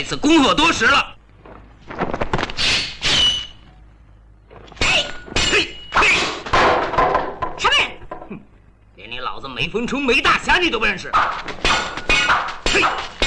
次恭贺多时了。 什么人？ 哼，连你老子梅峰春梅大侠你都不认识？嘿！